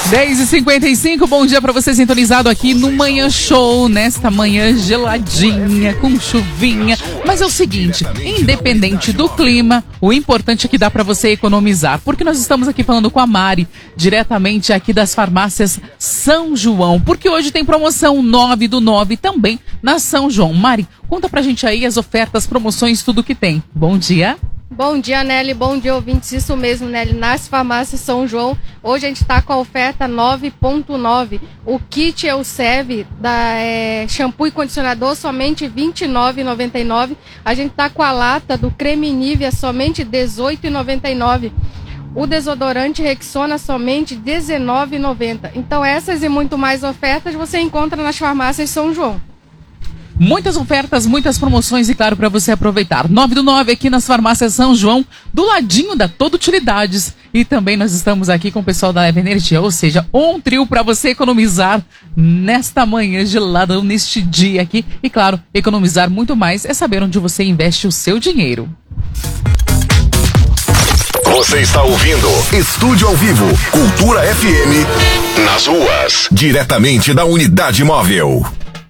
10h55, bom dia pra você sintonizado aqui no Manhã Show, nesta manhã geladinha, com chuvinha. Mas é o seguinte, independente do clima, o importante é que dá pra você economizar, porque nós estamos aqui falando com a Mari, diretamente aqui das farmácias São João, porque hoje tem promoção 9 do 9 também na São João. Mari, conta pra gente aí as ofertas, promoções, tudo que tem. Bom dia. Bom dia, Nelly. Bom dia, ouvintes. Isso mesmo, Nelly. Nas farmácias São João, hoje a gente está com a oferta 9.9. O kit Elsev da shampoo e condicionador somente R$ 29,99. A gente está com a lata do creme Nivea somente R$ 18,99. O desodorante Rexona somente R$ 19,90. Então essas e muito mais ofertas você encontra nas farmácias São João. Muitas ofertas, muitas promoções e claro, para você aproveitar. 9 do 9 aqui nas farmácias São João, do ladinho da Todo Utilidades. E também nós estamos aqui com o pessoal da Leve Energia, ou seja, um trio para você economizar nesta manhã gelada, neste dia aqui. E claro, economizar muito mais é saber onde você investe o seu dinheiro. Você está ouvindo Estúdio ao Vivo, Cultura FM, nas ruas, diretamente da Unidade Móvel.